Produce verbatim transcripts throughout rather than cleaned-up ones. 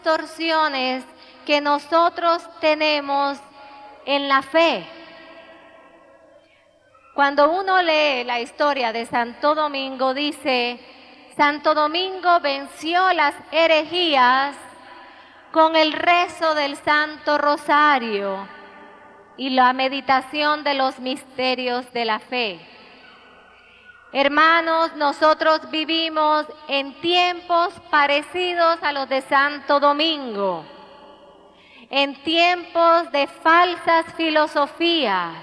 distorsiones que nosotros tenemos en la fe. Cuando uno lee la historia de Santo Domingo, dice, Santo Domingo venció las herejías con el rezo del Santo Rosario y la meditación de los misterios de la fe. Hermanos, nosotros vivimos en tiempos parecidos a los de Santo Domingo, en tiempos de falsas filosofías,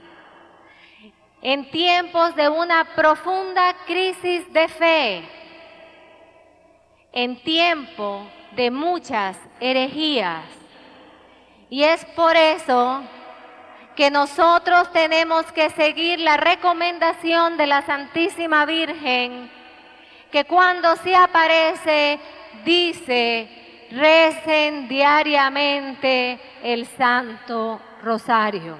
en tiempos de una profunda crisis de fe, en tiempo de muchas herejías. Y es por eso que nosotros tenemos que seguir la recomendación de la Santísima Virgen, que cuando se aparece dice, recen diariamente el Santo Rosario.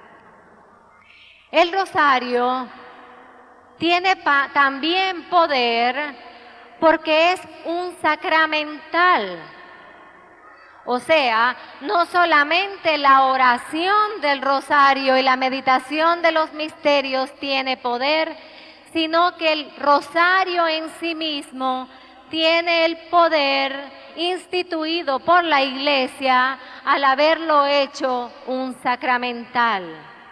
El rosario tiene también poder porque es un sacramental. O sea, no solamente la oración del rosario y la meditación de los misterios tiene poder, sino que el rosario en sí mismo tiene el poder instituido por la Iglesia al haberlo hecho un sacramental.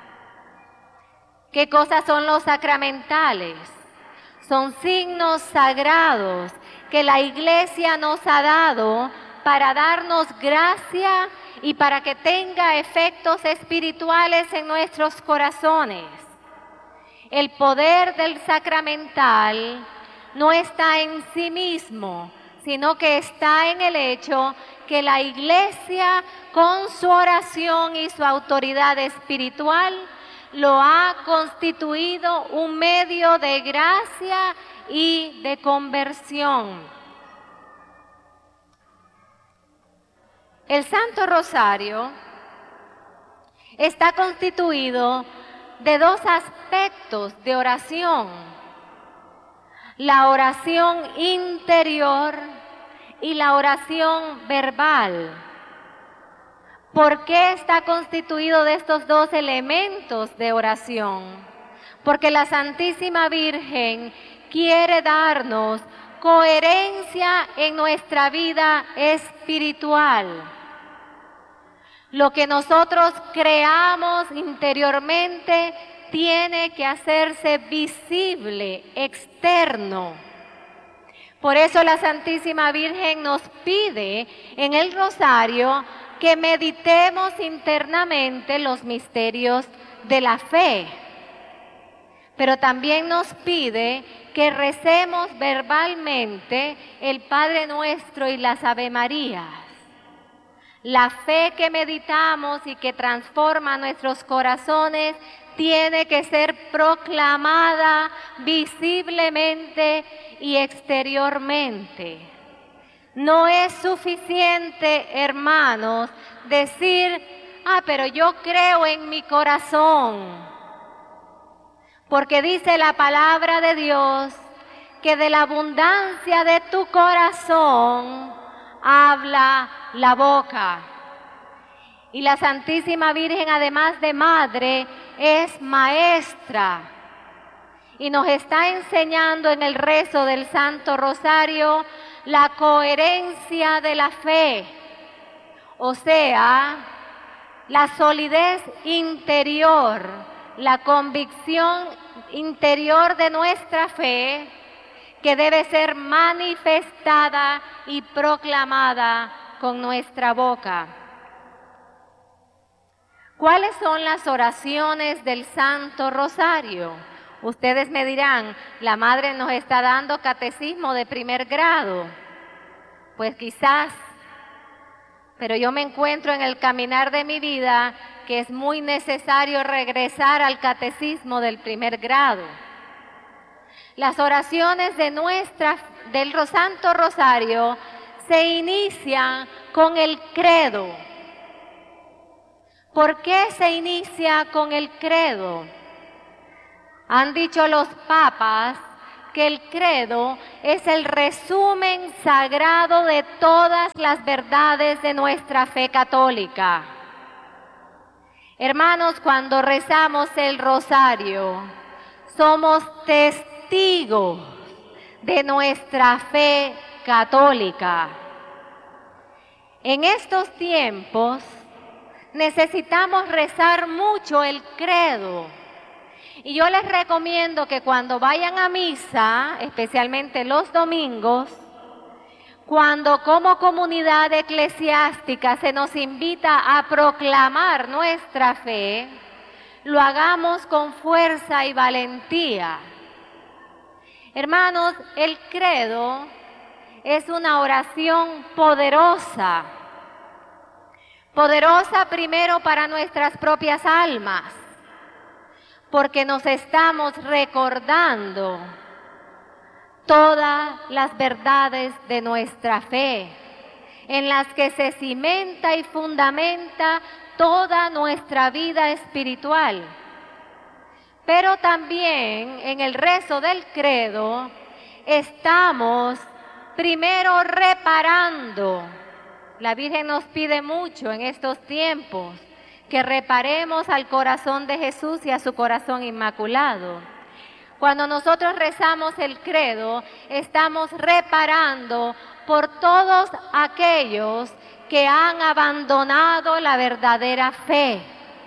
¿Qué cosas son los sacramentales? Son signos sagrados que la Iglesia nos ha dado para darnos gracia y para que tenga efectos espirituales en nuestros corazones. El poder del sacramental no está en sí mismo, sino que está en el hecho que la Iglesia, con su oración y su autoridad espiritual, lo ha constituido un medio de gracia y de conversión. El Santo Rosario está constituido de dos aspectos de oración: la oración interior y la oración verbal. ¿Por qué está constituido de estos dos elementos de oración? Porque la Santísima Virgen quiere darnos coherencia en nuestra vida espiritual. Lo que nosotros creamos interiormente tiene que hacerse visible, externo. Por eso la Santísima Virgen nos pide en el rosario que meditemos internamente los misterios de la fe. Pero también nos pide que recemos verbalmente el Padre Nuestro y las Ave Marías. La fe que meditamos y que transforma nuestros corazones tiene que ser proclamada visiblemente y exteriormente. No es suficiente, hermanos, decir, ah, pero yo creo en mi corazón. Porque dice la palabra de Dios que de la abundancia de tu corazón habla la boca. Y la Santísima Virgen, además de madre, es maestra. Y nos está enseñando en el rezo del Santo Rosario la coherencia de la fe. O sea, la solidez interior, la convicción interior de nuestra fe que debe ser manifestada y proclamada con nuestra boca. ¿Cuáles son las oraciones del Santo Rosario? Ustedes me dirán, la Madre nos está dando catecismo de primer grado. Pues quizás, pero yo me encuentro en el caminar de mi vida que es muy necesario regresar al catecismo del primer grado. Las oraciones de nuestra, del Santo Rosario se inician con el credo. ¿Por qué se inicia con el credo? Han dicho los papas que el credo es el resumen sagrado de todas las verdades de nuestra fe católica. Hermanos, cuando rezamos el rosario, somos testigos de nuestra fe católica. En estos tiempos necesitamos rezar mucho el credo. Y yo les recomiendo que cuando vayan a misa, especialmente los domingos, cuando como comunidad eclesiástica se nos invita a proclamar nuestra fe, lo hagamos con fuerza y valentía. Hermanos, el credo es una oración poderosa. Poderosa primero para nuestras propias almas, porque nos estamos recordando todas las verdades de nuestra fe, en las que se cimenta y fundamenta toda nuestra vida espiritual. Pero también en el rezo del credo estamos primero reparando. La Virgen nos pide mucho en estos tiempos que reparemos al corazón de Jesús y a su corazón inmaculado. Cuando nosotros rezamos el credo, estamos reparando por todos aquellos que han abandonado la verdadera fe.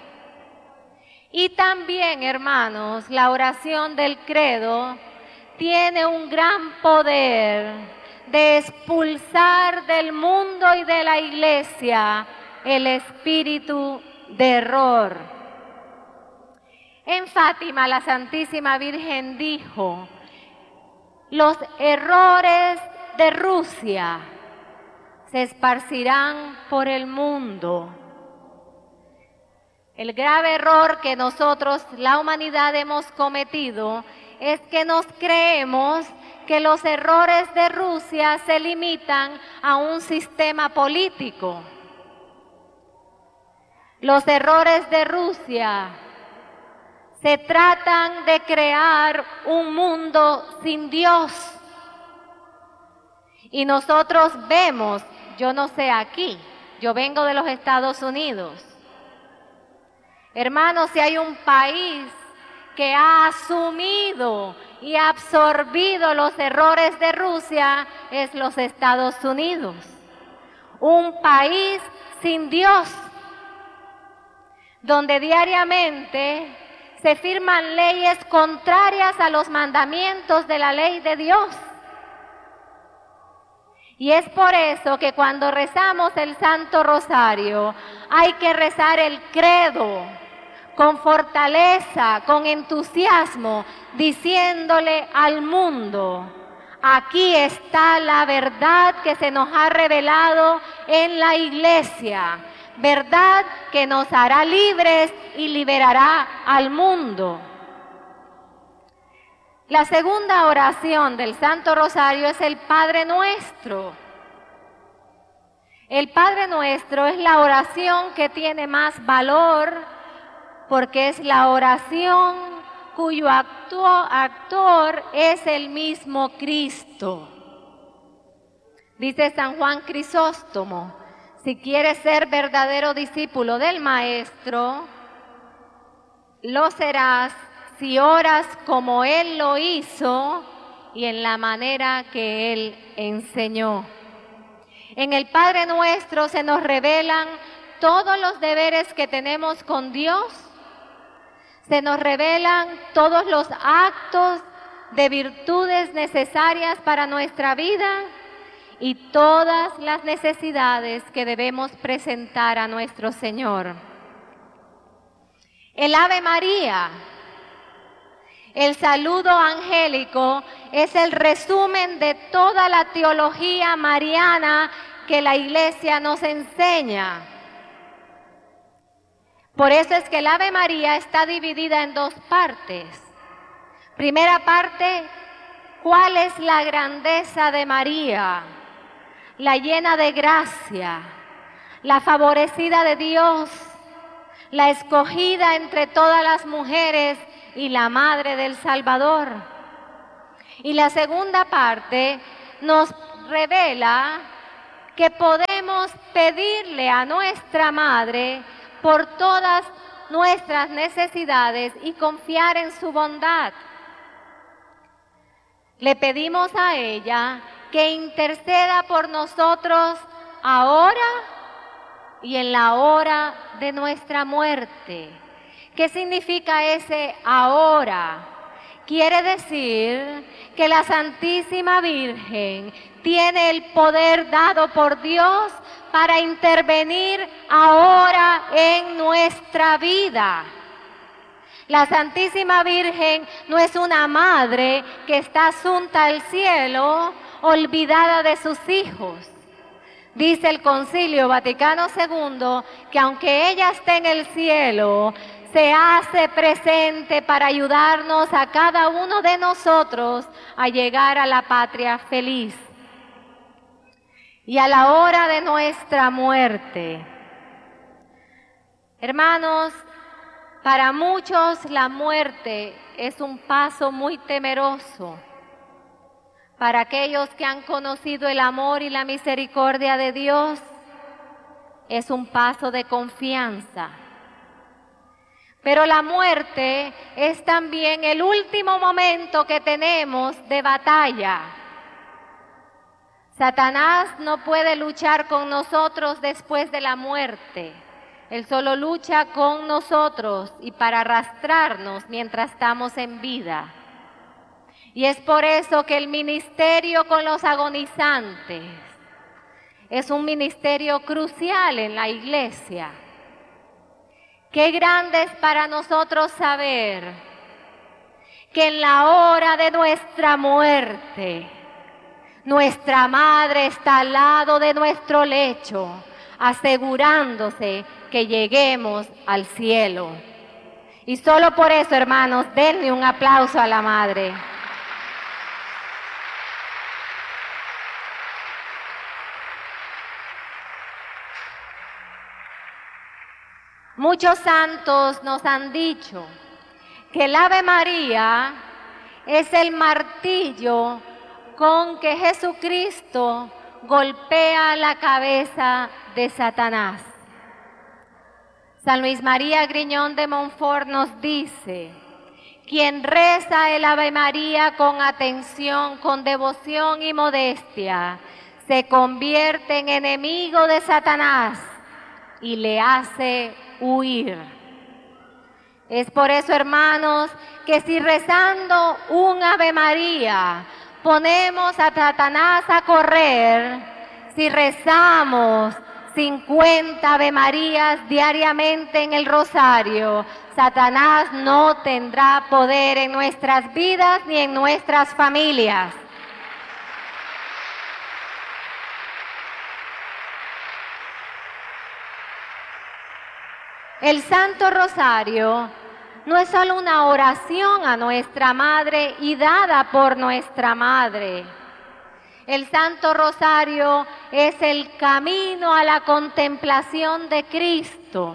Y también, hermanos, la oración del credo tiene un gran poder de expulsar del mundo y de la iglesia el espíritu de error. En Fátima, la Santísima Virgen dijo: los errores de Rusia se esparcirán por el mundo. El grave error que nosotros, la humanidad, hemos cometido es que nos creemos que los errores de Rusia se limitan a un sistema político. Los errores de Rusia se tratan de crear un mundo sin Dios. Y nosotros vemos, yo no sé aquí, yo vengo de los Estados Unidos. Hermanos, si hay un país que ha asumido y absorbido los errores de Rusia, es los Estados Unidos. Un país sin Dios, donde diariamente se firman leyes contrarias a los mandamientos de la ley de Dios. Y es por eso que cuando rezamos el Santo Rosario, hay que rezar el credo con fortaleza, con entusiasmo, diciéndole al mundo: aquí está la verdad que se nos ha revelado en la Iglesia, verdad que nos hará libres y liberará al mundo. La segunda oración del Santo Rosario es el Padre Nuestro. El Padre Nuestro es la oración que tiene más valor, porque es la oración cuyo actor, actor es el mismo Cristo. Dice San Juan Crisóstomo: si quieres ser verdadero discípulo del Maestro, lo serás si oras como Él lo hizo y en la manera que Él enseñó. En el Padre Nuestro se nos revelan todos los deberes que tenemos con Dios, se nos revelan todos los actos de virtudes necesarias para nuestra vida y todas las necesidades que debemos presentar a nuestro Señor. El Ave María, el saludo angélico, es el resumen de toda la teología mariana que la Iglesia nos enseña. Por eso es que el Ave María está dividida en dos partes. Primera parte: ¿cuál es la grandeza de María? La llena de gracia, la favorecida de Dios, la escogida entre todas las mujeres y la madre del Salvador. Y la segunda parte nos revela que podemos pedirle a nuestra Madre por todas nuestras necesidades y confiar en su bondad. Le pedimos a ella que interceda por nosotros ahora y en la hora de nuestra muerte. ¿Qué significa ese ahora? Quiere decir que la Santísima Virgen tiene el poder dado por Dios para intervenir ahora en nuestra vida. La Santísima Virgen no es una madre que está asunta al cielo, olvidada de sus hijos. Dice el Concilio Vaticano segundo que aunque ella esté en el cielo, se hace presente para ayudarnos a cada uno de nosotros a llegar a la patria feliz. Y a la hora de nuestra muerte, hermanos, para muchos la muerte es un paso muy temeroso. Para aquellos que han conocido el amor y la misericordia de Dios, es un paso de confianza. Pero la muerte es también el último momento que tenemos de batalla. Satanás no puede luchar con nosotros después de la muerte. Él solo lucha con nosotros y para arrastrarnos mientras estamos en vida. Y es por eso que el ministerio con los agonizantes es un ministerio crucial en la iglesia. Qué grande es para nosotros saber que en la hora de nuestra muerte, nuestra Madre está al lado de nuestro lecho, asegurándose que lleguemos al cielo. Y solo por eso, hermanos, denle un aplauso a la Madre. Muchos santos nos han dicho que el Ave María es el martillo con que Jesucristo golpea la cabeza de Satanás. San Luis María Griñón de Montfort nos dice: quien reza el Ave María con atención, con devoción y modestia, se convierte en enemigo de Satanás y le hace huir. Es por eso, hermanos, que si rezando un Ave María ponemos a Satanás a correr, si rezamos cincuenta Ave Marías diariamente en el rosario, Satanás no tendrá poder en nuestras vidas ni en nuestras familias. El Santo Rosario no es solo una oración a nuestra Madre y dada por nuestra Madre. El Santo Rosario es el camino a la contemplación de Cristo.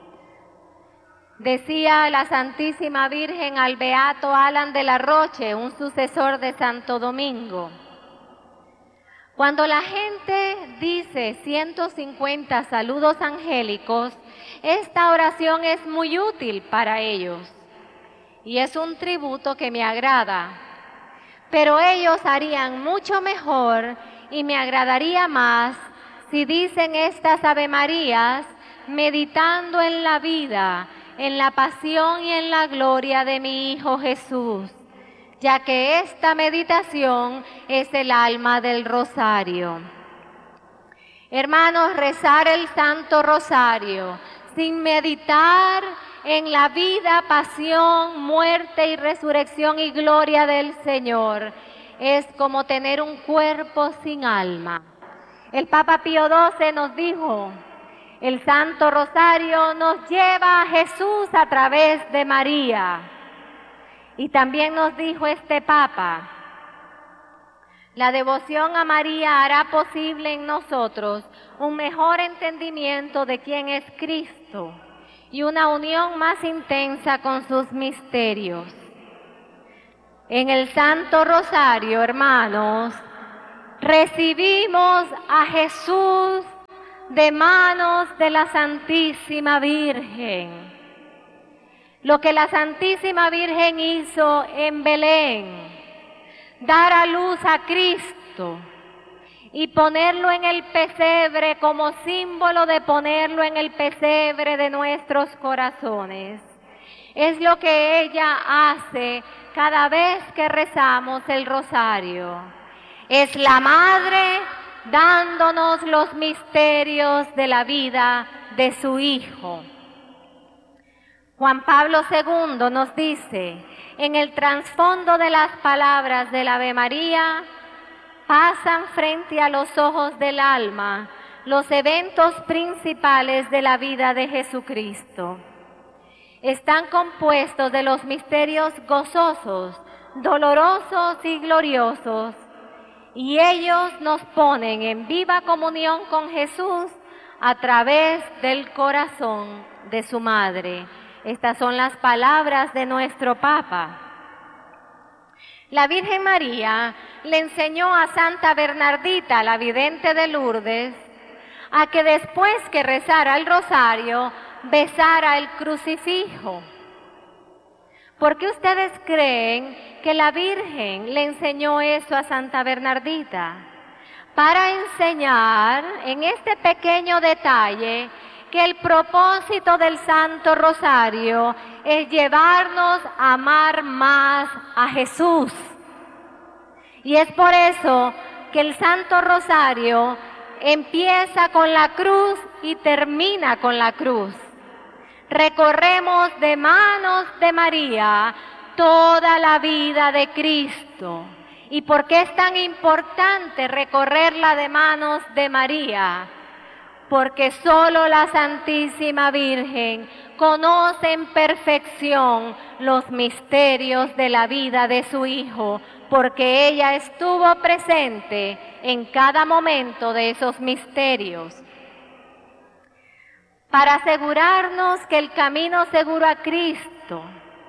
Decía la Santísima Virgen al Beato Alan de la Roche, un sucesor de Santo Domingo: cuando la gente dice ciento cincuenta saludos angélicos, esta oración es muy útil para ellos y es un tributo que me agrada. Pero ellos harían mucho mejor y me agradaría más si dicen estas Ave Marías meditando en la vida, en la pasión y en la gloria de mi Hijo Jesús, ya que esta meditación es el alma del rosario. Hermanos, rezar el Santo Rosario sin meditar en la vida, pasión, muerte y resurrección y gloria del Señor es como tener un cuerpo sin alma. El Papa Pío doce nos dijo: el Santo Rosario nos lleva a Jesús a través de María. Y también nos dijo este Papa: la devoción a María hará posible en nosotros un mejor entendimiento de quién es Cristo y una unión más intensa con sus misterios. En el Santo Rosario, hermanos, recibimos a Jesús de manos de la Santísima Virgen. Lo que la Santísima Virgen hizo en Belén, dar a luz a Cristo y ponerlo en el pesebre como símbolo de ponerlo en el pesebre de nuestros corazones. Es lo que ella hace cada vez que rezamos el rosario. Es la Madre dándonos los misterios de la vida de su Hijo. Juan Pablo segundo nos dice, en el trasfondo de las palabras del Ave María, pasan frente a los ojos del alma los eventos principales de la vida de Jesucristo. Están compuestos de los misterios gozosos, dolorosos y gloriosos, y ellos nos ponen en viva comunión con Jesús a través del corazón de su Madre. Estas son las palabras de nuestro Papa. La Virgen María le enseñó a Santa Bernardita, la vidente de Lourdes, a que después que rezara el rosario, besara el crucifijo. ¿Por qué ustedes creen que la Virgen le enseñó eso a Santa Bernardita? Para enseñar en este pequeño detalle que el propósito del Santo Rosario es llevarnos a amar más a Jesús. Y es por eso que el Santo Rosario empieza con la cruz y termina con la cruz. Recorremos de manos de María toda la vida de Cristo. ¿Y por qué es tan importante recorrerla de manos de María? Porque solo la Santísima Virgen conoce en perfección los misterios de la vida de su Hijo, porque ella estuvo presente en cada momento de esos misterios. Para asegurarnos que el camino seguro a Cristo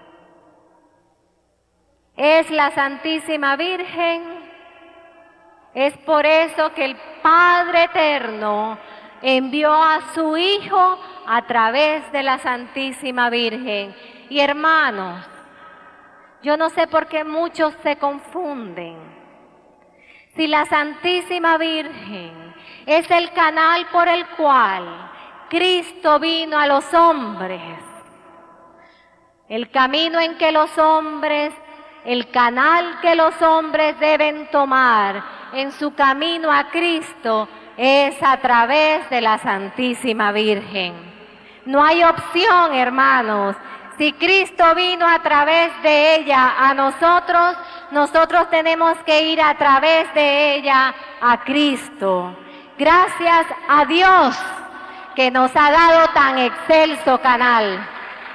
es la Santísima Virgen, es por eso que el Padre Eterno envió a su Hijo a través de la Santísima Virgen. Y hermanos, yo no sé por qué muchos se confunden. Si la Santísima Virgen es el canal por el cual Cristo vino a los hombres, el camino en que los hombres, el canal que los hombres deben tomar en su camino a Cristo es a través de la Santísima Virgen. No hay opción, hermanos. Si Cristo vino a través de ella a nosotros, nosotros tenemos que ir a través de ella a Cristo. Gracias a Dios que nos ha dado tan excelso canal.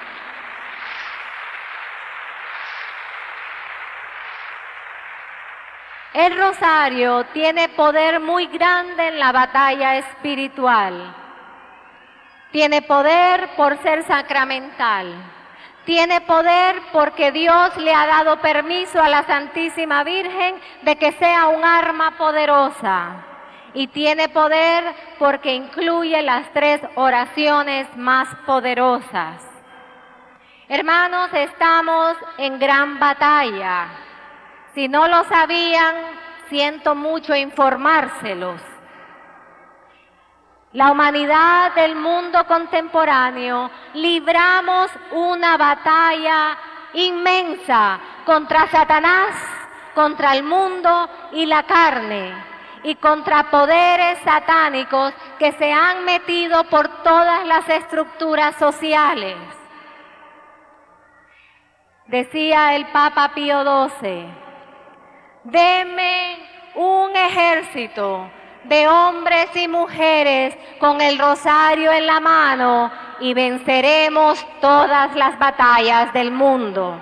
El rosario tiene poder muy grande en la batalla espiritual. Tiene poder por ser sacramental. Tiene poder porque Dios le ha dado permiso a la Santísima Virgen de que sea un arma poderosa. Y tiene poder porque incluye las tres oraciones más poderosas. Hermanos, estamos en gran batalla. Si no lo sabían, siento mucho informárselos. La humanidad del mundo contemporáneo libramos una batalla inmensa contra Satanás, contra el mundo y la carne, y contra poderes satánicos que se han metido por todas las estructuras sociales. Decía el Papa Pío doce, deme un ejército de hombres y mujeres con el rosario en la mano y venceremos todas las batallas del mundo.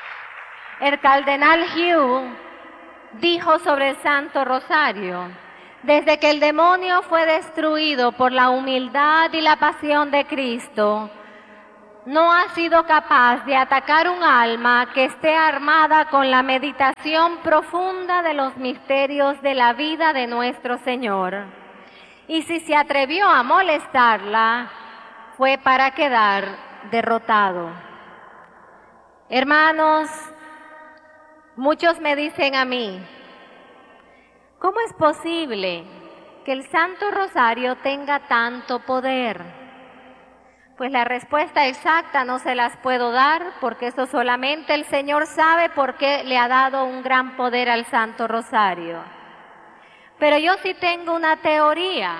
El cardenal Hugh dijo sobre el Santo Rosario, Desde que el demonio fue destruido por la humildad y la pasión de Cristo, no ha sido capaz de atacar un alma que esté armada con la meditación profunda de los misterios de la vida de nuestro Señor. Y si se atrevió a molestarla, fue para quedar derrotado. Hermanos, muchos me dicen a mí, ¿cómo es posible que el Santo Rosario tenga tanto poder? Pues la respuesta exacta no se las puedo dar, porque eso solamente el Señor sabe por qué le ha dado un gran poder al Santo Rosario. Pero yo sí tengo una teoría.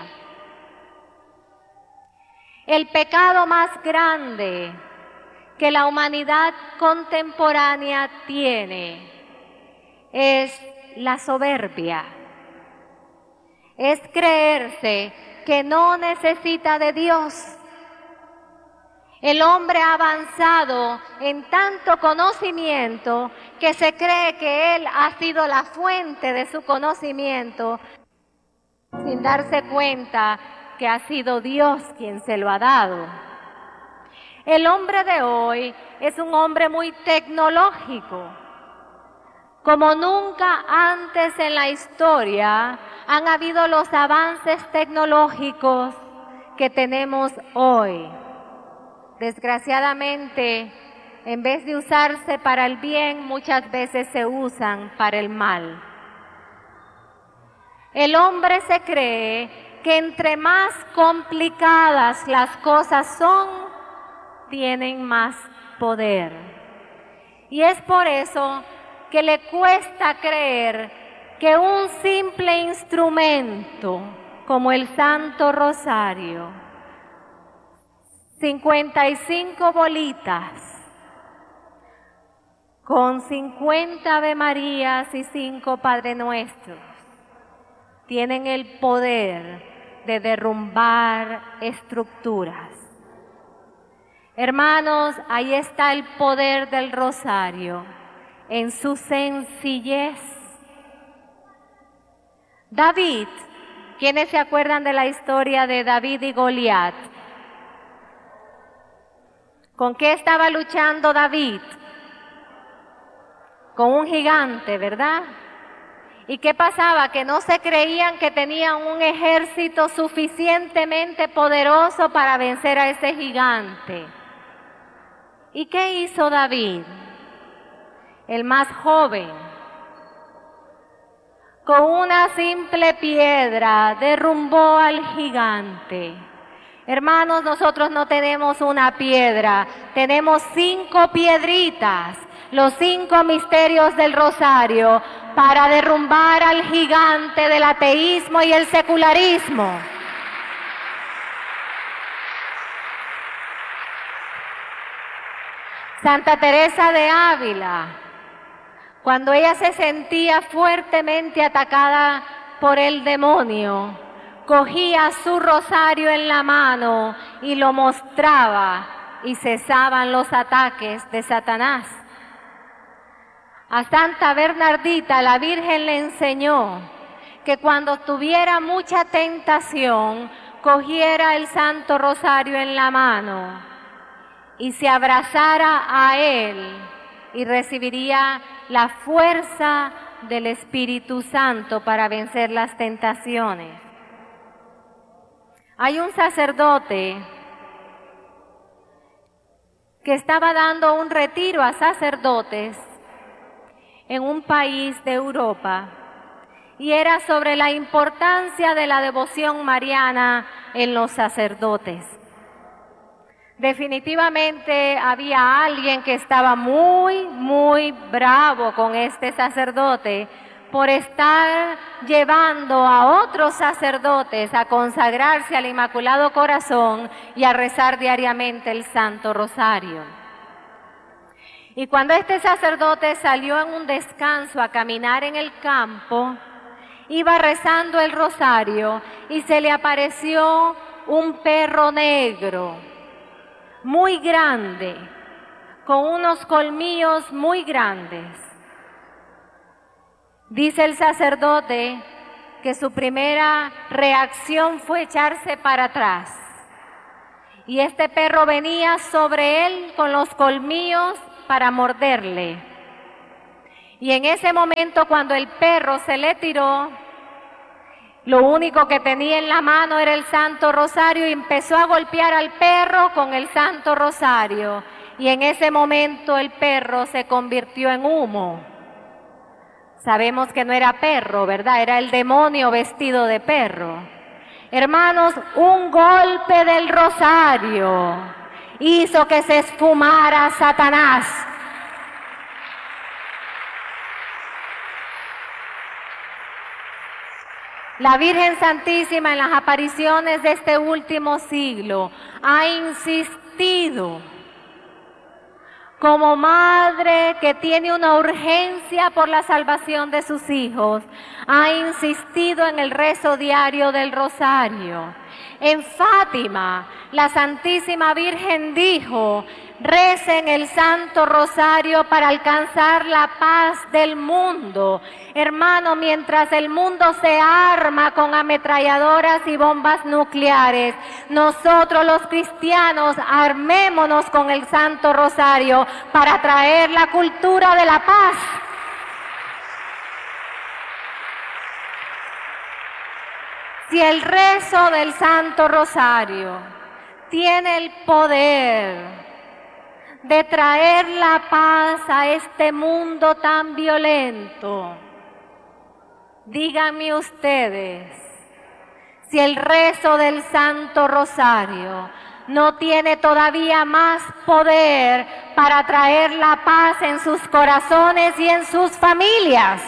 El pecado más grande que la humanidad contemporánea tiene es la soberbia. Es creerse que no necesita de Dios. El hombre ha avanzado en tanto conocimiento que se cree que él ha sido la fuente de su conocimiento, sin darse cuenta que ha sido Dios quien se lo ha dado. El hombre de hoy es un hombre muy tecnológico. Como nunca antes en la historia han habido los avances tecnológicos que tenemos hoy. Desgraciadamente, en vez de usarse para el bien, muchas veces se usan para el mal. El hombre se cree que entre más complicadas las cosas son, tienen más poder. Y es por eso que le cuesta creer que un simple instrumento como el Santo Rosario, cincuenta y cinco bolitas, con cincuenta Ave Marías y cinco Padre Nuestros, tienen el poder de derrumbar estructuras. Hermanos, ahí está el poder del rosario, en su sencillez. David, ¿quiénes se acuerdan de la historia de David y Goliat? ¿Con qué estaba luchando David? Con un gigante, ¿verdad? ¿Y qué pasaba? Que no se creían que tenían un ejército suficientemente poderoso para vencer a ese gigante. ¿Y qué hizo David? El más joven, con una simple piedra derrumbó al gigante. Hermanos, nosotros no tenemos una piedra, tenemos cinco piedritas, los cinco misterios del rosario, para derrumbar al gigante del ateísmo y el secularismo. Santa Teresa de Ávila, cuando ella se sentía fuertemente atacada por el demonio, cogía su rosario en la mano y lo mostraba y cesaban los ataques de Satanás. A Santa Bernardita la Virgen le enseñó que cuando tuviera mucha tentación, cogiera el Santo Rosario en la mano y se abrazara a él y recibiría la fuerza del Espíritu Santo para vencer las tentaciones. Hay un sacerdote que estaba dando un retiro a sacerdotes en un país de Europa y era sobre la importancia de la devoción mariana en los sacerdotes. Definitivamente había alguien que estaba muy, muy bravo con este sacerdote por estar llevando a otros sacerdotes a consagrarse al Inmaculado Corazón y a rezar diariamente el Santo Rosario. Y cuando este sacerdote salió en un descanso a caminar en el campo, iba rezando el rosario y se le apareció un perro negro, muy grande, con unos colmillos muy grandes. Dice el sacerdote que su primera reacción fue echarse para atrás. Y este perro venía sobre él con los colmillos para morderle. Y en ese momento, cuando el perro se le tiró, lo único que tenía en la mano era el Santo Rosario y empezó a golpear al perro con el Santo Rosario. Y en ese momento el perro se convirtió en humo. Sabemos que no era perro, ¿verdad? Era el demonio vestido de perro. Hermanos, un golpe del rosario hizo que se esfumara Satanás. La Virgen Santísima en las apariciones de este último siglo ha insistido como madre que tiene una urgencia por la salvación de sus hijos, ha insistido en el rezo diario del rosario. En Fátima, la Santísima Virgen dijo: recen el Santo Rosario para alcanzar la paz del mundo. Hermano, mientras el mundo se arma con ametralladoras y bombas nucleares, nosotros los cristianos armémonos con el Santo Rosario para traer la cultura de la paz. Si el rezo del Santo Rosario tiene el poder de traer la paz a este mundo tan violento, díganme ustedes, si el rezo del Santo Rosario no tiene todavía más poder para traer la paz en sus corazones y en sus familias.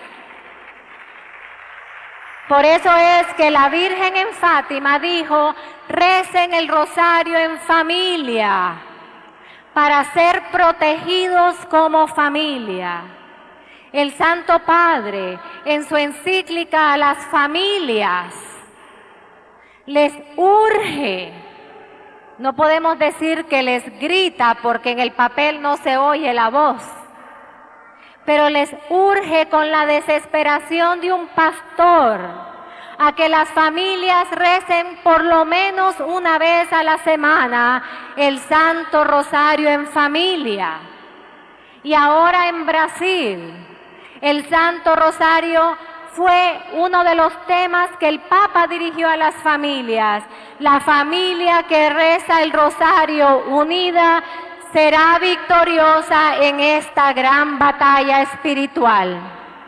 Por eso es que la Virgen en Fátima dijo: recen el rosario en familia, para ser protegidos como familia. El Santo Padre, en su encíclica a las familias, les urge, no podemos decir que les grita porque en el papel no se oye la voz, pero les urge con la desesperación de un pastor a que las familias recen por lo menos una vez a la semana el Santo Rosario en familia. Y ahora en Brasil, el Santo Rosario fue uno de los temas que el Papa dirigió a las familias. La familia que reza el Rosario unida será victoriosa en esta gran batalla espiritual.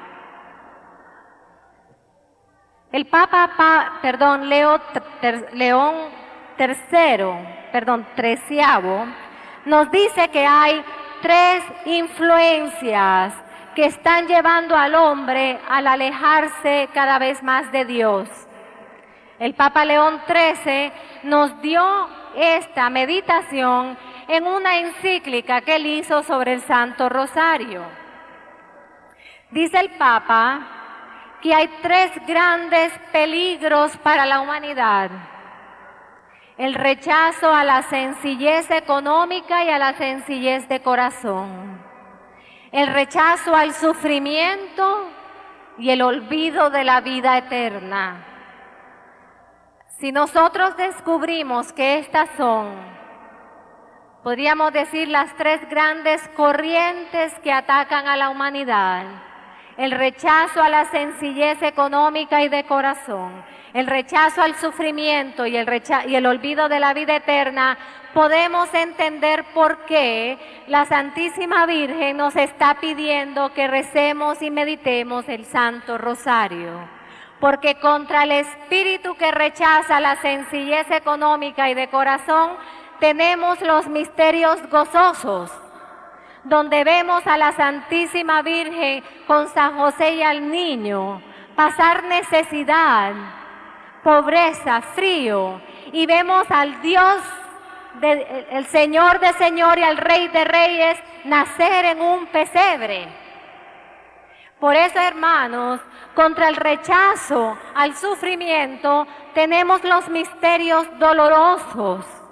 El Papa, pa, perdón, Leo, ter, León tercero, perdón, treceavo, nos dice que hay tres influencias que están llevando al hombre al alejarse cada vez más de Dios. El Papa León trece nos dio esta meditación en una encíclica que él hizo sobre el Santo Rosario. Dice el Papa que hay tres grandes peligros para la humanidad: el rechazo a la sencillez económica y a la sencillez de corazón, el rechazo al sufrimiento y el olvido de la vida eterna. Si nosotros descubrimos que estas son, podríamos decir, las tres grandes corrientes que atacan a la humanidad: el rechazo a la sencillez económica y de corazón, el rechazo al sufrimiento y el, recha- y el olvido de la vida eterna, podemos entender por qué la Santísima Virgen nos está pidiendo que recemos y meditemos el Santo Rosario. Porque contra el espíritu que rechaza la sencillez económica y de corazón, tenemos los misterios gozosos, donde vemos a la Santísima Virgen con San José y al niño pasar necesidad, pobreza, frío, y vemos al Dios, de, el Señor de Señor y al Rey de Reyes nacer en un pesebre. Por eso, hermanos, contra el rechazo al sufrimiento tenemos los misterios dolorosos,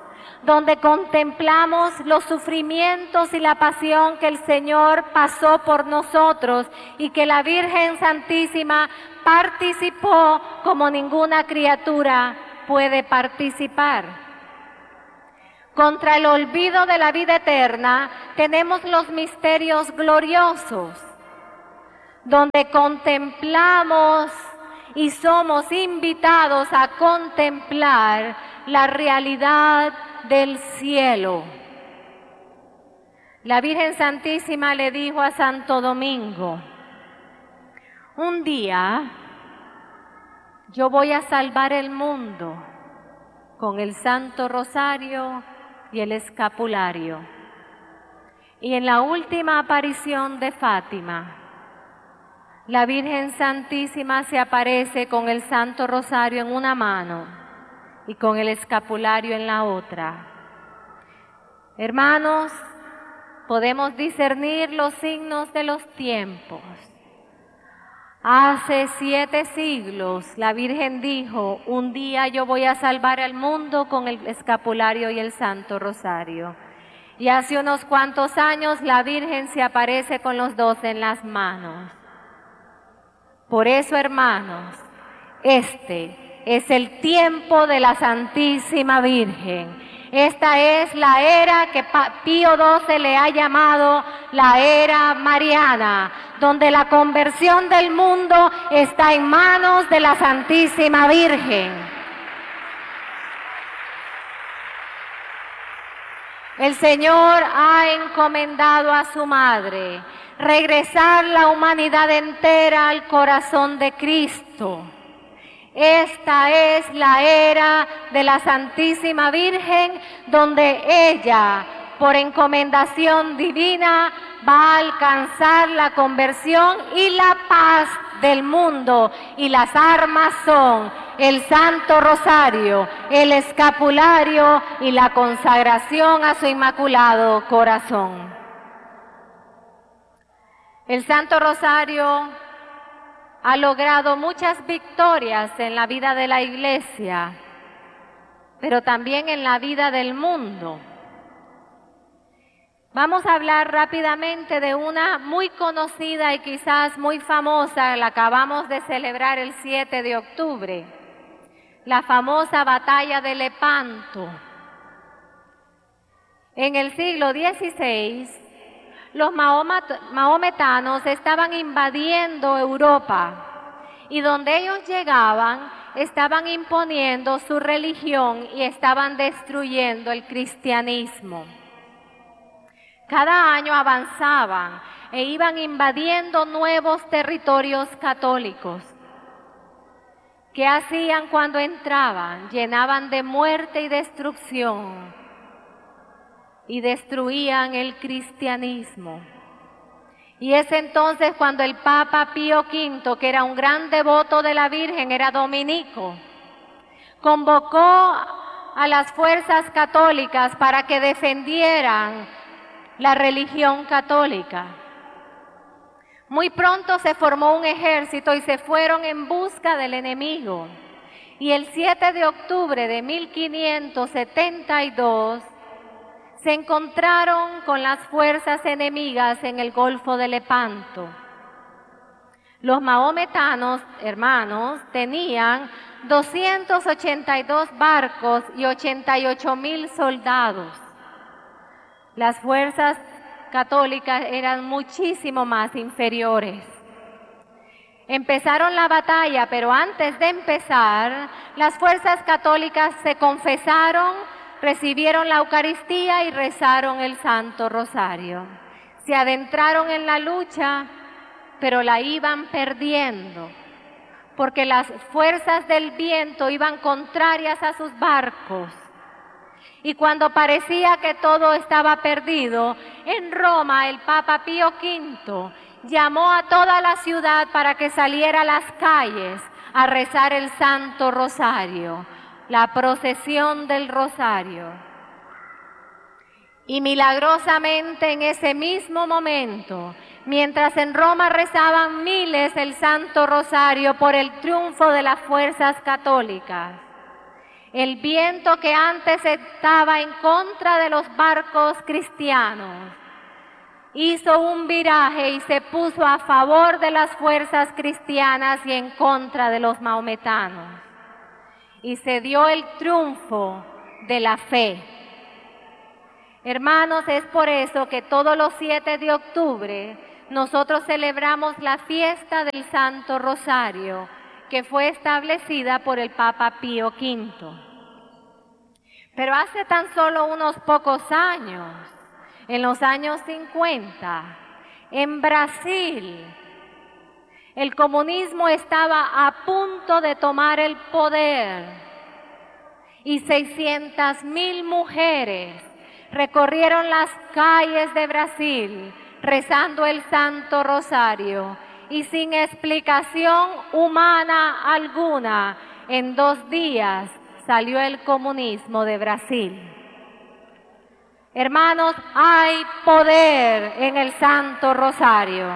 donde contemplamos los sufrimientos y la pasión que el Señor pasó por nosotros y que la Virgen Santísima participó como ninguna criatura puede participar. Contra el olvido de la vida eterna tenemos los misterios gloriosos, donde contemplamos y somos invitados a contemplar la realidad del cielo. La Virgen Santísima le dijo a Santo Domingo: un día yo voy a salvar el mundo con el Santo Rosario y el escapulario. Y en la última aparición de Fátima, la Virgen Santísima se aparece con el Santo Rosario en una mano y con el escapulario en la otra. Hermanos, podemos discernir los signos de los tiempos. Hace siete siglos la Virgen dijo: un día yo voy a salvar al mundo con el escapulario y el Santo Rosario. Y hace unos cuantos años la Virgen se aparece con los dos en las manos. Por eso, hermanos, este es el tiempo de la Santísima Virgen. Esta es la era que Pío doce le ha llamado la era mariana, donde la conversión del mundo está en manos de la Santísima Virgen. El Señor ha encomendado a su Madre regresar la humanidad entera al corazón de Cristo. Esta es la era de la Santísima Virgen, donde ella, por encomendación divina, va a alcanzar la conversión y la paz del mundo. Y las armas son el Santo Rosario, el escapulario y la consagración a su Inmaculado Corazón. El Santo Rosario ha logrado muchas victorias en la vida de la Iglesia, pero también en la vida del mundo. Vamos a hablar rápidamente de una muy conocida y quizás muy famosa, la acabamos de celebrar el siete de octubre, la famosa batalla de Lepanto. En el siglo dieciséis, los mahometanos estaban invadiendo Europa y donde ellos llegaban estaban imponiendo su religión y estaban destruyendo el cristianismo. Cada año avanzaban e iban invadiendo nuevos territorios católicos. ¿Qué hacían cuando entraban? Llenaban de muerte y destrucción y destruían el cristianismo. Y es entonces cuando el Papa Pío quinto, que era un gran devoto de la Virgen, era dominico, convocó a las fuerzas católicas para que defendieran la religión católica. Muy pronto se formó un ejército y se fueron en busca del enemigo. Y el siete de octubre de mil quinientos setenta y dos se encontraron con las fuerzas enemigas en el Golfo de Lepanto. Los mahometanos, hermanos, tenían doscientos ochenta y dos barcos y ochenta y ocho mil soldados. Las fuerzas católicas eran muchísimo más inferiores. Empezaron la batalla, pero antes de empezar, las fuerzas católicas se confesaron, recibieron la Eucaristía y rezaron el Santo Rosario. Se adentraron en la lucha, pero la iban perdiendo, porque las fuerzas del viento iban contrarias a sus barcos. Y cuando parecía que todo estaba perdido, en Roma el Papa Pío quinto llamó a toda la ciudad para que saliera a las calles a rezar el Santo Rosario, la procesión del Rosario. Y milagrosamente en ese mismo momento, mientras en Roma rezaban miles el Santo Rosario por el triunfo de las fuerzas católicas, El viento que antes estaba en contra de los barcos cristianos hizo un viraje y se puso a favor de las fuerzas cristianas y en contra de los maometanos. Y se dio el triunfo de la fe. Hermanos, es por eso que todos los siete de octubre nosotros celebramos la fiesta del Santo Rosario, que fue establecida por el Papa Pío quinto. Pero hace tan solo unos pocos años, en los años cincuenta, en Brasil, el comunismo estaba a punto de tomar el poder y seiscientas mil mujeres recorrieron las calles de Brasil rezando el Santo Rosario y sin explicación humana alguna, en dos días salió el comunismo de Brasil. Hermanos, hay poder en el Santo Rosario.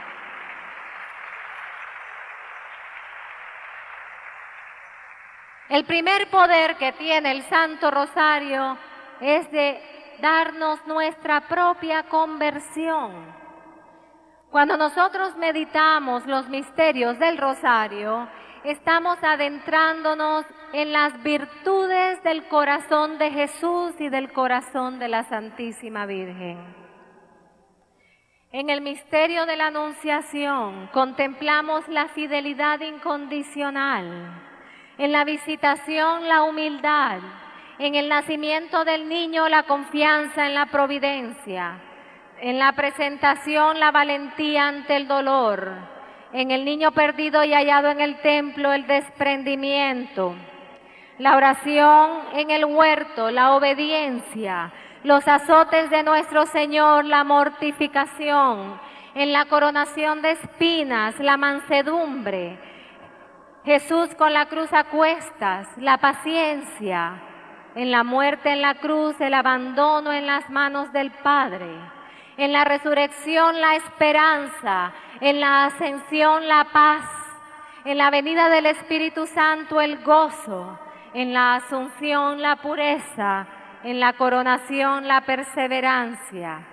El primer poder que tiene el Santo Rosario es de darnos nuestra propia conversión. Cuando nosotros meditamos los misterios del Rosario, estamos adentrándonos en las virtudes del corazón de Jesús y del corazón de la Santísima Virgen. En el misterio de la Anunciación contemplamos la fidelidad incondicional, en la visitación la humildad, en el nacimiento del niño la confianza en la providencia, en la presentación la valentía ante el dolor, en el niño perdido y hallado en el templo el desprendimiento, la oración en el huerto, la obediencia, los azotes de nuestro Señor, la mortificación, en la coronación de espinas, la mansedumbre, Jesús con la cruz a cuestas, la paciencia, en la muerte en la cruz, el abandono en las manos del Padre, en la resurrección la esperanza, en la ascensión la paz, en la venida del Espíritu Santo el gozo, en la asunción la pureza, en la coronación la perseverancia.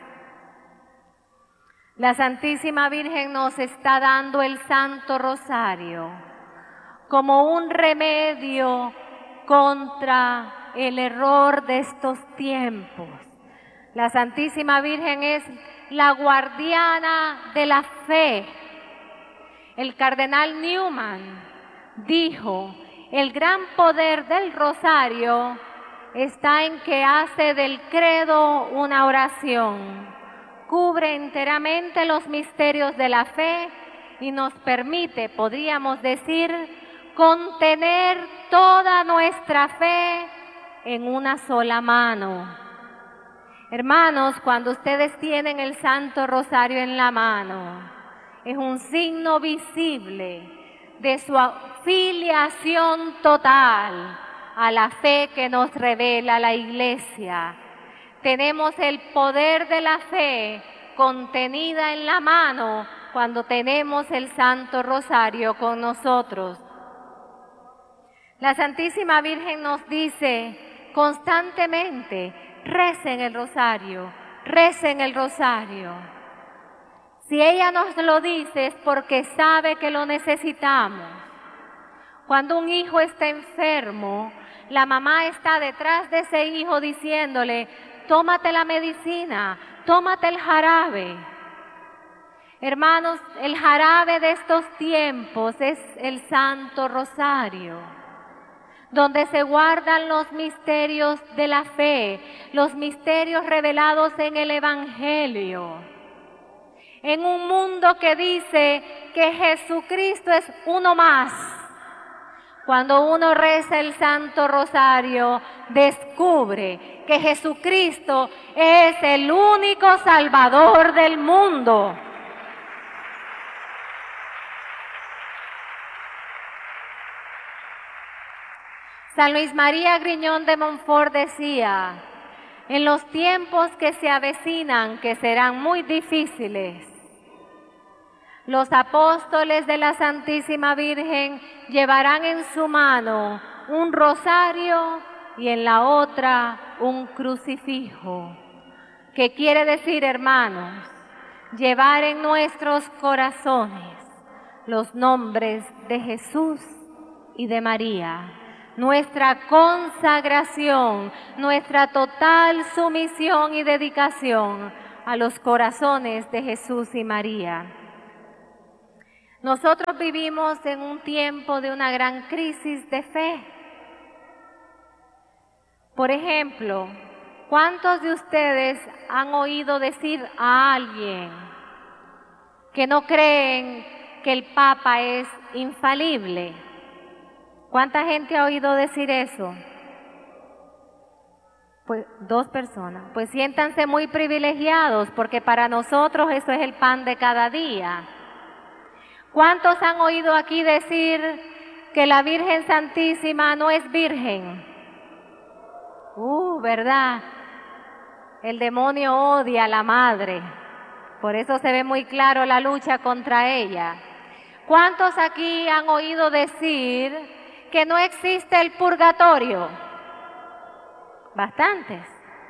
La Santísima Virgen nos está dando el Santo Rosario como un remedio contra el error de estos tiempos. La Santísima Virgen es la guardiana de la fe. El cardenal Newman dijo, el gran poder del rosario está en que hace del credo una oración, cubre enteramente los misterios de la fe y nos permite, podríamos decir, contener toda nuestra fe en una sola mano. Hermanos, cuando ustedes tienen el Santo Rosario en la mano, es un signo visible de su afiliación total a la fe que nos revela la Iglesia. Tenemos el poder de la fe contenida en la mano cuando tenemos el Santo Rosario con nosotros. La Santísima Virgen nos dice constantemente, recen el rosario, recen el rosario. Si ella nos lo dice es porque sabe que lo necesitamos. Cuando un hijo está enfermo, la mamá está detrás de ese hijo diciéndole, tómate la medicina, tómate el jarabe. Hermanos, el jarabe de estos tiempos es el Santo Rosario, donde se guardan los misterios de la fe, los misterios revelados en el Evangelio. En un mundo que dice que Jesucristo es uno más, cuando uno reza el Santo Rosario, descubre que Jesucristo es el único Salvador del mundo. San Luis María Griñón de Montfort decía, en los tiempos que se avecinan, que serán muy difíciles, los apóstoles de la Santísima Virgen llevarán en su mano un rosario y en la otra un crucifijo. ¿Qué quiere decir, hermanos? Llevar en nuestros corazones los nombres de Jesús y de María, nuestra consagración, nuestra total sumisión y dedicación a los corazones de Jesús y María. Nosotros vivimos en un tiempo de una gran crisis de fe. Por ejemplo, ¿cuántos de ustedes han oído decir a alguien que no creen que el Papa es infalible? ¿Cuánta gente ha oído decir eso? Pues dos personas. Pues siéntanse muy privilegiados porque para nosotros eso es el pan de cada día. ¿Cuántos han oído aquí decir que la Virgen Santísima no es virgen? Uh, ¿verdad? El demonio odia a la madre. Por eso se ve muy claro la lucha contra ella. ¿Cuántos aquí han oído decir que no existe el purgatorio? Bastantes.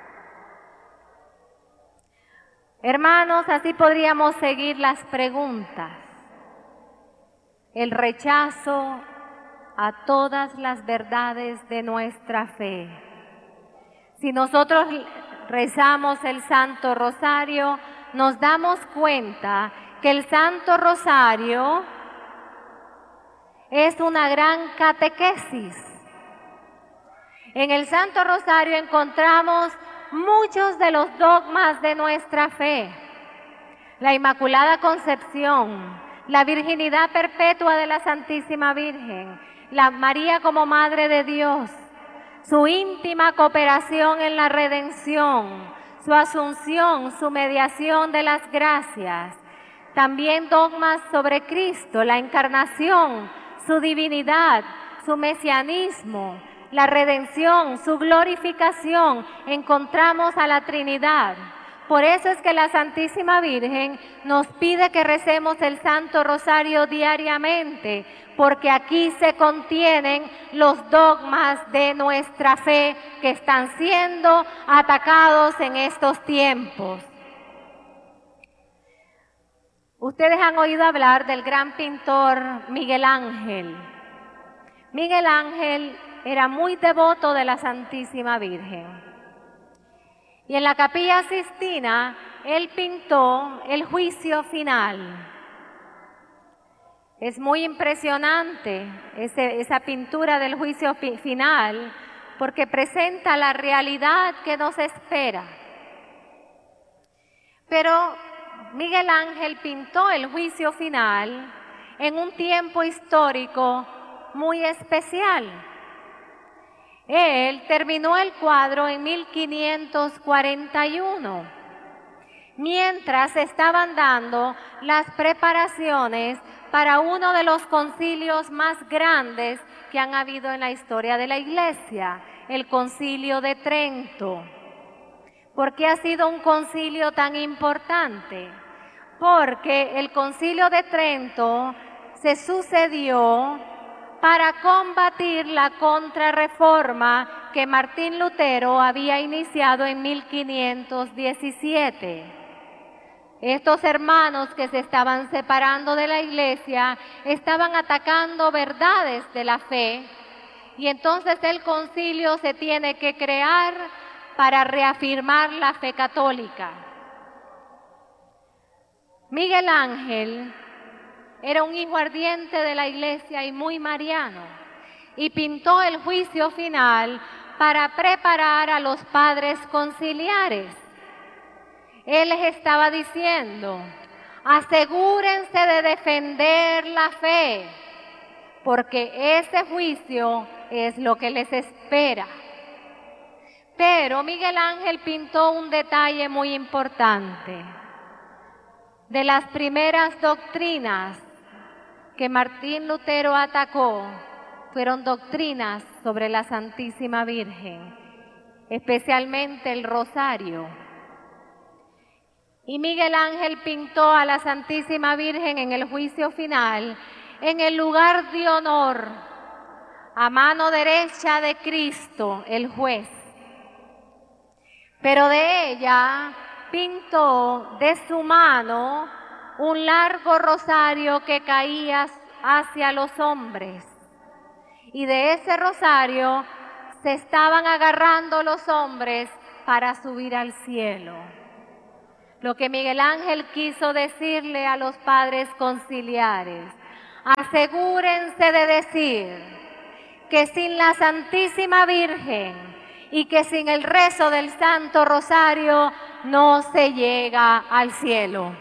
Hermanos, así podríamos seguir las preguntas. El rechazo a todas las verdades de nuestra fe. Si nosotros rezamos el Santo Rosario, nos damos cuenta que el Santo Rosario es una gran catequesis. En el Santo Rosario encontramos muchos de los dogmas de nuestra fe. La Inmaculada Concepción, la virginidad perpetua de la Santísima Virgen, la María como Madre de Dios, su íntima cooperación en la redención, su asunción, su mediación de las gracias. También dogmas sobre Cristo, la encarnación, su divinidad, su mesianismo, la redención, su glorificación. Encontramos a la Trinidad. Por eso es que la Santísima Virgen nos pide que recemos el Santo Rosario diariamente, porque aquí se contienen los dogmas de nuestra fe que están siendo atacados en estos tiempos. Ustedes han oído hablar del gran pintor Miguel Ángel. Miguel Ángel era muy devoto de la Santísima Virgen. Y en la Capilla Sixtina, él pintó el Juicio Final. Es muy impresionante ese, esa pintura del Juicio Final, porque presenta la realidad que nos espera. Pero Miguel Ángel pintó el Juicio Final en un tiempo histórico muy especial. Él terminó el cuadro en mil quinientos cuarenta y uno, mientras estaban dando las preparaciones para uno de los concilios más grandes que han habido en la historia de la Iglesia, el Concilio de Trento. ¿Por qué ha sido un concilio tan importante? Porque el Concilio de Trento se sucedió para combatir la contrarreforma que Martín Lutero había iniciado en mil quinientos diecisiete. Estos hermanos que se estaban separando de la Iglesia estaban atacando verdades de la fe, y entonces el concilio se tiene que crear para reafirmar la fe católica. Miguel Ángel era un hijo ardiente de la Iglesia y muy mariano, y pintó el Juicio Final para preparar a los padres conciliares. Él les estaba diciendo: asegúrense de defender la fe, porque ese juicio es lo que les espera. Pero Miguel Ángel pintó un detalle muy importante. De las primeras doctrinas que Martín Lutero atacó, fueron doctrinas sobre la Santísima Virgen, especialmente el rosario. Y Miguel Ángel pintó a la Santísima Virgen en el Juicio Final en el lugar de honor, a mano derecha de Cristo, el juez. Pero de ella pintó de su mano un largo rosario que caía hacia los hombres. Y de ese rosario se estaban agarrando los hombres para subir al cielo. Lo que Miguel Ángel quiso decirle a los padres conciliares: asegúrense de decir que sin la Santísima Virgen y que sin el rezo del Santo Rosario no se llega al cielo.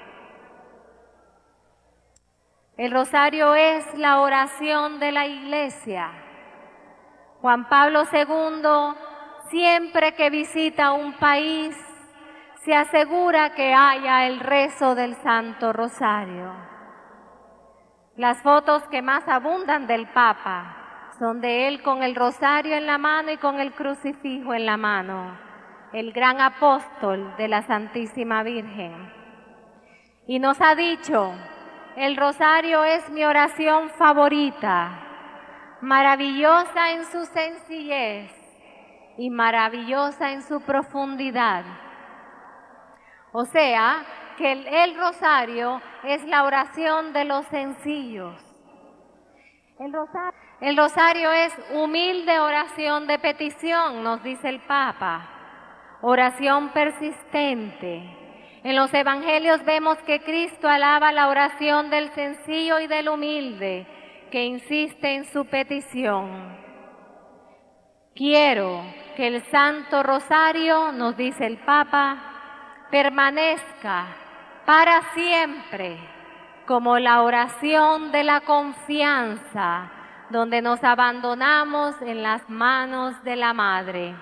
El rosario es la oración de la Iglesia. Juan Pablo segundo, siempre que visita un país, se asegura que haya el rezo del Santo Rosario. Las fotos que más abundan del Papa son de él con el rosario en la mano y con el crucifijo en la mano, el gran apóstol de la Santísima Virgen. Y nos ha dicho: el rosario es mi oración favorita, maravillosa en su sencillez y maravillosa en su profundidad. O sea, que el, el rosario es la oración de los sencillos. El rosario, el rosario es humilde oración de petición, nos dice el Papa, oración persistente. En los evangelios vemos que Cristo alaba la oración del sencillo y del humilde, que insiste en su petición. Quiero que el Santo Rosario, nos dice el Papa, permanezca para siempre como la oración de la confianza, donde nos abandonamos en las manos de la Madre.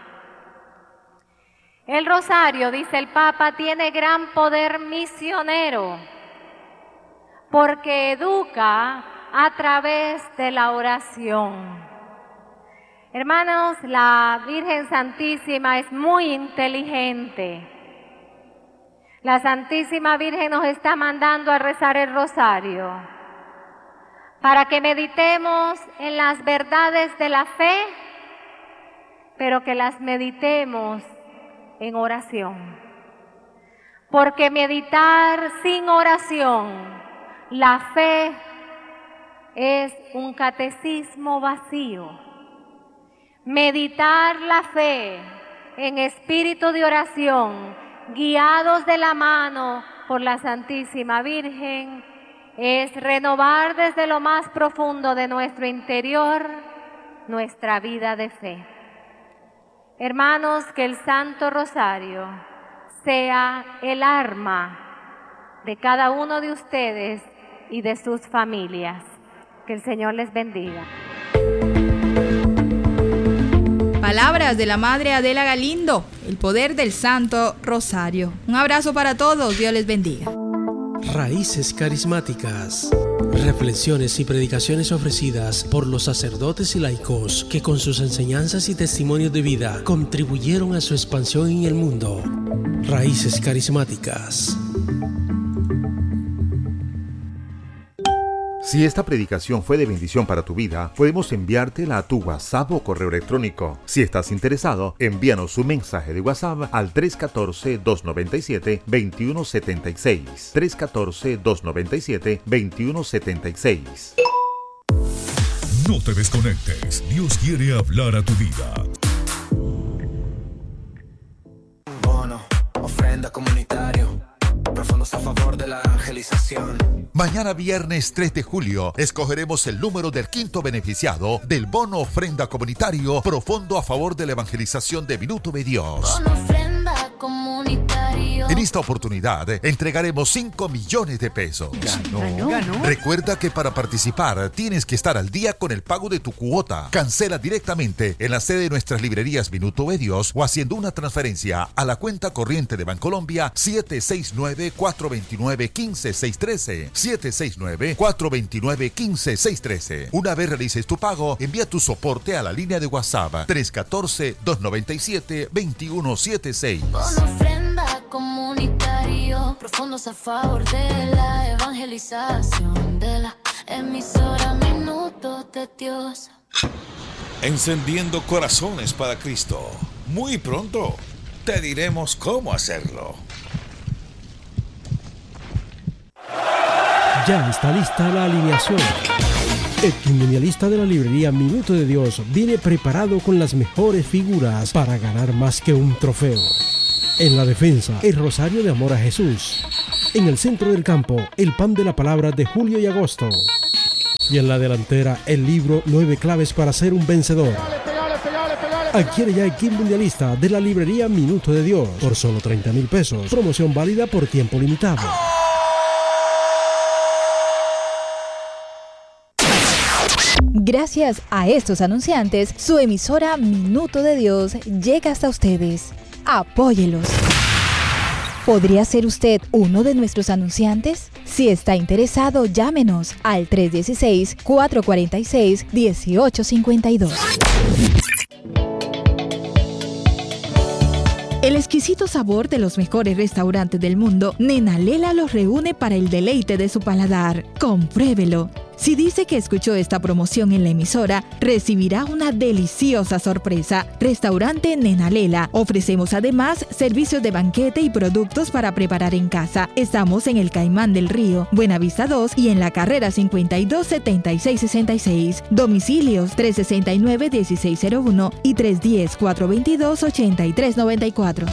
El rosario, dice el Papa, tiene gran poder misionero porque educa a través de la oración. Hermanos, la Virgen Santísima es muy inteligente. La Santísima Virgen nos está mandando a rezar el rosario para que meditemos en las verdades de la fe, pero que las meditemos en oración. Porque meditar sin oración, la fe es un catecismo vacío. Meditar la fe en espíritu de oración, guiados de la mano por la Santísima Virgen, es renovar desde lo más profundo de nuestro interior nuestra vida de fe. Hermanos, que el Santo Rosario sea el arma de cada uno de ustedes y de sus familias. Que el Señor les bendiga. Palabras de la Madre Adela Galindo, el poder del Santo Rosario. Un abrazo para todos, Dios les bendiga. Raíces carismáticas. Reflexiones y predicaciones ofrecidas por los sacerdotes y laicos que con sus enseñanzas y testimonios de vida contribuyeron a su expansión en el mundo. Raíces carismáticas. Si esta predicación fue de bendición para tu vida, podemos enviártela a tu WhatsApp o correo electrónico. Si estás interesado, envíanos un mensaje de WhatsApp al tres uno cuatro, dos nueve siete, dos uno siete seis. tres uno cuatro, dos nueve siete, dos uno siete seis. No te desconectes. Dios quiere hablar a tu vida. Bono, ofrenda comunitario. Profundos a favor de la evangelización. Mañana viernes tres de julio escogeremos el número del quinto beneficiado del bono ofrenda comunitario Profundo a favor de la evangelización de Minuto de Dios. Bono ofrenda comunitario. En esta oportunidad entregaremos cinco millones de pesos. Ganó. Ganó. Recuerda que para participar tienes que estar al día con el pago de tu cuota. Cancela directamente en la sede de nuestras librerías Minuto de Dios o haciendo una transferencia a la cuenta corriente de Bancolombia siete seis nueve, cuatro dos nueve, uno cinco seis uno tres. siete seis nueve, cuatro dos nueve, uno cinco seis uno tres. Una vez realices tu pago, envía tu soporte a la línea de WhatsApp tres uno cuatro, dos nueve siete, dos uno siete seis. Bono ofrenda comunitario, profundos a favor de la evangelización de la emisora Minutos de Dios. encendiendo corazones para Cristo. Muy pronto te diremos cómo hacerlo. Ya está lista la alineación. El quinmunialista de la librería Minuto de Dios viene preparado con las mejores figuras para ganar más que un trofeo. En la defensa, el Rosario de Amor a Jesús. En el centro del campo, el pan de la palabra de julio y agosto. Y en la delantera, el libro Nueve claves para ser un vencedor. Adquiere ya el kit mundialista de la librería Minuto de Dios por solo treinta mil pesos. Promoción válida por tiempo limitado. Gracias a estos anunciantes, su emisora Minuto de Dios llega hasta ustedes. Apóyelos. ¿Podría ser usted uno de nuestros anunciantes? Si está interesado, llámenos al tres uno seis, cuatro cuatro seis, uno ocho cinco dos. El exquisito sabor de los mejores restaurantes del mundo, Nena Lela los reúne para el deleite de su paladar. Compruébelo. Si dice que escuchó esta promoción en la emisora, recibirá una deliciosa sorpresa. Restaurante Nena Lela. Ofrecemos además servicios de banquete y productos para preparar en casa. Estamos en el Caimán del Río, Buenavista dos y en la carrera cincuenta y dos setenta y seis sesenta y seis. Domicilios tres sesenta y nueve dieciséis cero uno y tres diez, cuatrocientos veintidós, ochenta y tres noventa y cuatro.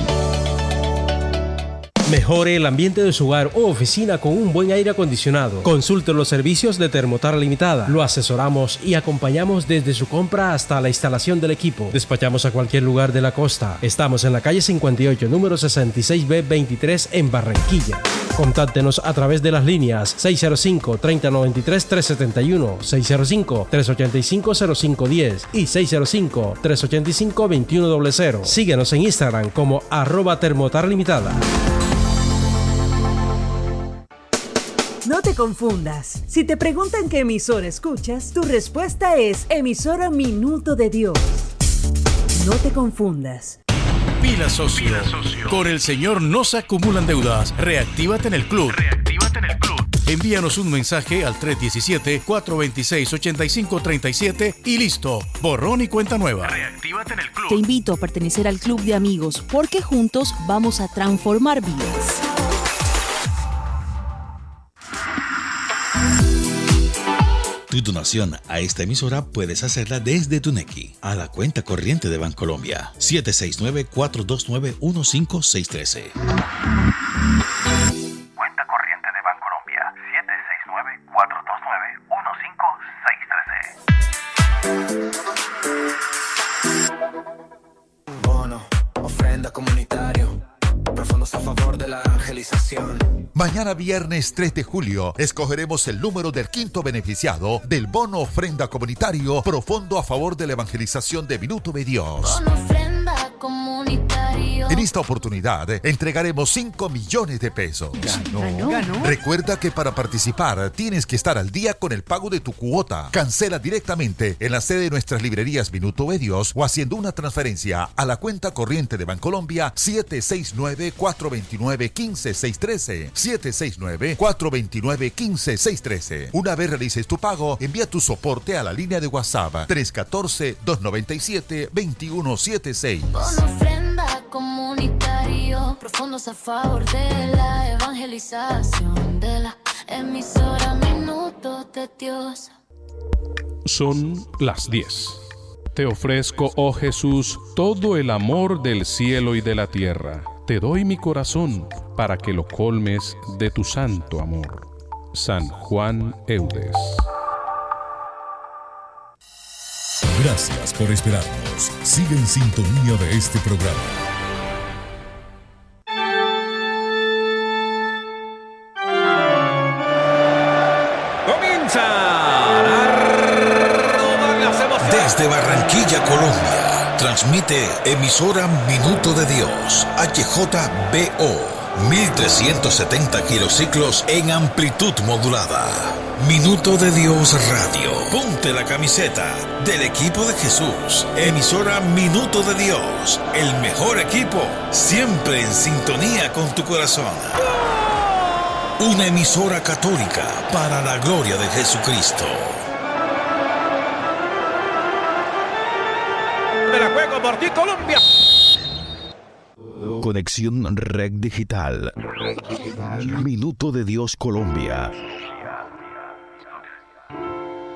Mejore el ambiente de su hogar o oficina con un buen aire acondicionado. Consulte los servicios de Termotar Limitada. Lo asesoramos y acompañamos desde su compra hasta la instalación del equipo. Despachamos a cualquier lugar de la costa. Estamos en la calle cincuenta y ocho, número sesenta y seis B veintitrés en Barranquilla. Contáctenos a través de las líneas seis cero cinco, tres cero nueve tres, tres siete uno, seis cero cinco, tres ocho cinco, cero cinco uno cero y seis cero cinco, tres ocho cinco, dos uno cero cero. Síguenos en Instagram como arroba Termotar Limitada. No te confundas. Si te preguntan qué emisora escuchas, tu respuesta es emisora Minuto de Dios. No te confundas. Pila socio. Pila socio. Con el Señor no se acumulan deudas. Reactívate en el club. Reactívate en el club. Envíanos un mensaje al tres uno siete, cuatro dos seis, ocho cinco tres siete y listo. Borrón y cuenta nueva. Reactívate en el club. Te invito a pertenecer al club de amigos porque juntos vamos a transformar vidas. Tu donación a esta emisora puedes hacerla desde tu Nequi a la cuenta corriente de Bancolombia siete seis nueve, cuatro dos nueve, uno cinco seis uno tres. Cuenta corriente de Bancolombia siete seis nueve, cuatro dos nueve, uno cinco seis uno tres. Bono, ofrenda comunitario, profundos a favor de la evangelización. Mañana viernes tres de julio escogeremos el número del quinto beneficiado del bono ofrenda comunitario profundo a favor de la evangelización de Minuto de Dios. Bono ofrenda comunitario. En esta oportunidad entregaremos cinco millones de pesos. Ganó. Ganó. Ganó. Recuerda que para participar tienes que estar al día con el pago de tu cuota. Cancela directamente en la sede de nuestras librerías Minuto de Dios o haciendo una transferencia a la cuenta corriente de Bancolombia siete seis nueve, cuatro dos nueve, uno cinco seis uno tres. siete seis nueve, cuatro dos nueve, uno cinco seis uno tres. Una vez realices tu pago, envía tu soporte a la línea de WhatsApp tres uno cuatro, dos nueve siete, dos uno siete seis. Bono ofrenda comunitario, profundos a favor de la evangelización de la emisora Minuto de Dios. Son las diez. Te ofrezco, oh Jesús, todo el amor del cielo y de la tierra. Te doy mi corazón para que lo colmes de tu santo amor. San Juan Eudes. Gracias por esperarnos. Sigue en sintonía de este programa. Desde Barranquilla, Colombia, transmite emisora Minuto de Dios, H J B O, mil trescientos setenta kilociclos en amplitud modulada. Minuto de Dios Radio. Ponte la camiseta del equipo de Jesús. Emisora Minuto de Dios, el mejor equipo, siempre en sintonía con tu corazón. Una emisora católica para la gloria de Jesucristo. Me la juego por ti, Colombia. Conexión Red Digital. Minuto de Dios Colombia.